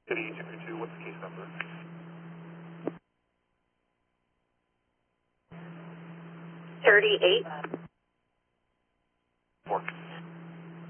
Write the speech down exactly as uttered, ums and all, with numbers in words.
City two three two, what's the case number? thirty-eight. Four.